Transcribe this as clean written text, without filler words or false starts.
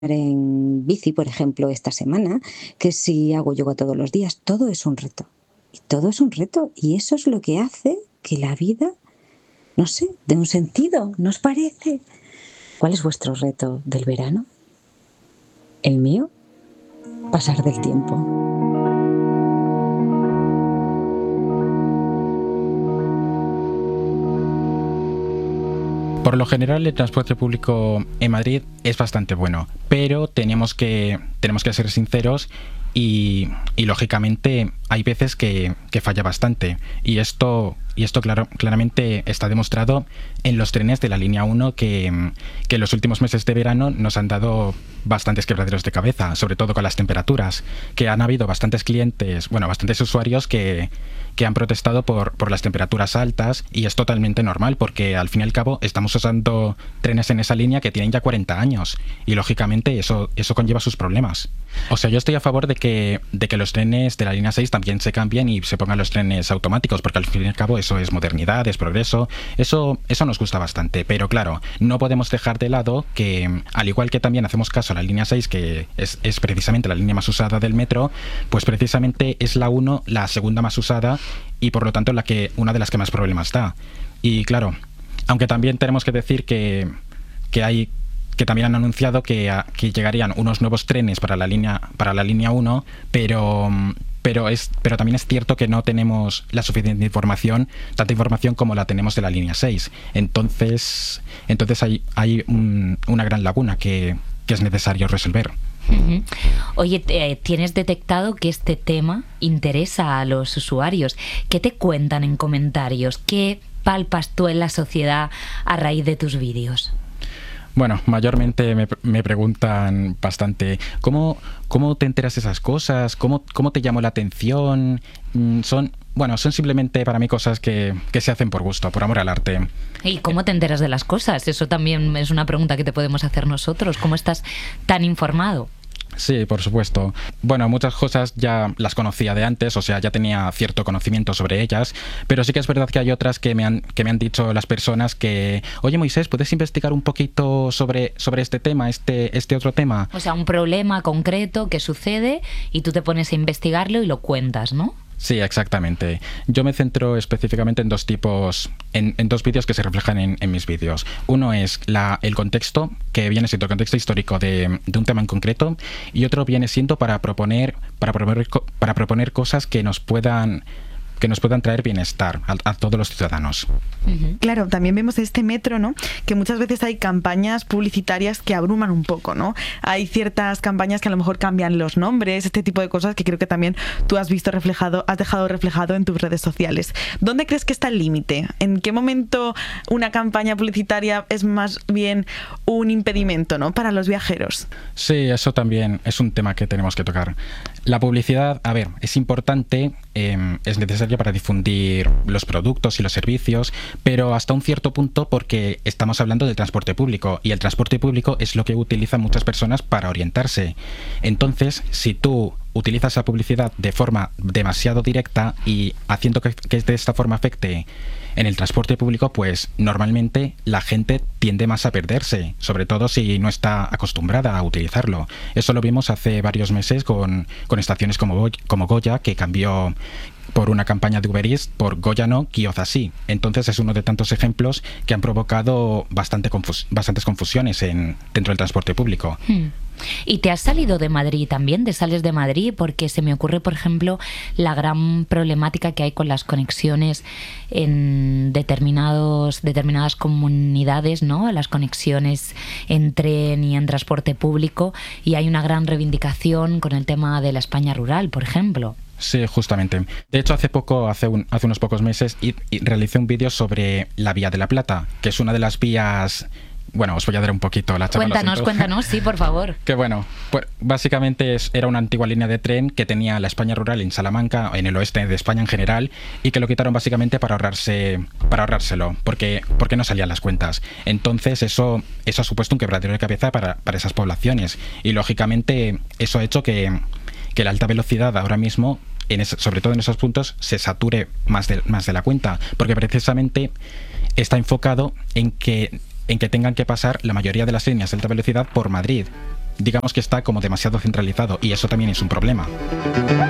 en bici, por ejemplo, esta semana, que si hago yoga todos los días, todo es un reto. Y todo es un reto. Y eso es lo que hace que la vida, no sé, dé un sentido, ¿no os parece? ¿Cuál es vuestro reto del verano? ¿El mío? Pasar del tiempo. Por lo general, el transporte público en Madrid es bastante bueno, pero tenemos que ser sinceros y lógicamente hay veces que falla bastante. Y esto claramente está demostrado en los trenes de la línea 1 que en los últimos meses de verano nos han dado bastantes quebraderos de cabeza, sobre todo con las temperaturas, que han habido bastantes usuarios que han protestado por las temperaturas altas, y es totalmente normal porque al fin y al cabo estamos usando trenes en esa línea que tienen ya 40 años y lógicamente eso conlleva sus problemas. O sea, yo estoy a favor de que los trenes de la línea 6 también se cambien y se pongan los trenes automáticos, porque al fin y al cabo eso es modernidad, es progreso, eso nos gusta bastante, pero claro, no podemos dejar de lado que, al igual que también hacemos caso a la línea 6, que es precisamente la línea más usada del metro, pues precisamente es la 1 la segunda más usada y por lo tanto una de las que más problemas da. Y claro, aunque también tenemos que decir que también han anunciado que llegarían unos nuevos trenes para la línea 1, pero también es cierto que no tenemos la suficiente información, tanta información como la tenemos de la línea 6. Entonces hay una gran laguna que es necesario resolver. Uh-huh. Oye, tienes detectado que este tema interesa a los usuarios. ¿Qué te cuentan en comentarios? ¿Qué palpas tú en la sociedad a raíz de tus vídeos? Bueno, mayormente me preguntan bastante ¿cómo te enteras de esas cosas? ¿Cómo te llamó la atención? Son simplemente para mí cosas que se hacen por gusto, por amor al arte. ¿Y cómo te enteras de las cosas? Eso también es una pregunta que te podemos hacer nosotros. ¿Cómo estás tan informado? Sí, por supuesto. Bueno, muchas cosas ya las conocía de antes, o sea, ya tenía cierto conocimiento sobre ellas, pero sí que es verdad que hay otras que me han dicho las personas que, oye Moisés, ¿puedes investigar un poquito sobre este tema, este otro tema? O sea, un problema concreto que sucede y tú te pones a investigarlo y lo cuentas, ¿no? Sí, exactamente. Yo me centro específicamente en dos vídeos que se reflejan en mis vídeos. Uno es el contexto, que viene siendo el contexto histórico de un tema en concreto, y otro viene siendo para proponer cosas que nos puedan traer bienestar a todos los ciudadanos. Uh-huh. Claro, también vemos este metro, ¿no?, que muchas veces hay campañas publicitarias que abruman un poco, ¿no? Hay ciertas campañas que a lo mejor cambian los nombres, este tipo de cosas que creo que también tú has dejado reflejado en tus redes sociales. ¿Dónde crees que está el límite? ¿En qué momento una campaña publicitaria es más bien un impedimento, ¿no?, para los viajeros? Sí, eso también es un tema que tenemos que tocar. La publicidad, a ver, es importante, es necesaria para difundir los productos y los servicios, pero hasta un cierto punto, porque estamos hablando del transporte público y el transporte público es lo que utilizan muchas personas para orientarse. Entonces, si tú utilizas la publicidad de forma demasiado directa y haciendo que de esta forma afecte en el transporte público, pues normalmente la gente tiende más a perderse, sobre todo si no está acostumbrada a utilizarlo. Eso lo vimos hace varios meses con estaciones como Goya, que cambió por una campaña de Uber Eats por Goya no, Kioza sí. Entonces es uno de tantos ejemplos que han provocado bastantes confusiones dentro del transporte público. ¿Y te has salido de Madrid también? ¿Te sales de Madrid? Porque se me ocurre, por ejemplo, la gran problemática que hay con las conexiones en determinadas comunidades, ¿no? Las conexiones en tren y en transporte público, y hay una gran reivindicación con el tema de la España rural, por ejemplo. Sí, justamente. De hecho, hace unos pocos meses realicé un vídeo sobre la Vía de la Plata, que es una de las vías... Bueno, os voy a dar un poquito la charla. Cuéntanos, sí, por favor. Que bueno, pues básicamente era una antigua línea de tren que tenía la España rural en Salamanca, en el oeste de España en general, y que lo quitaron básicamente para ahorrárselo, porque no salían las cuentas. Entonces eso ha supuesto un quebradero de cabeza para esas poblaciones, y lógicamente eso ha hecho que la alta velocidad ahora mismo, sobre todo en esos puntos, se sature más de la cuenta, porque precisamente está enfocado en que tengan que pasar la mayoría de las líneas de alta velocidad por Madrid. digamos que está como demasiado centralizado y eso también es un problema.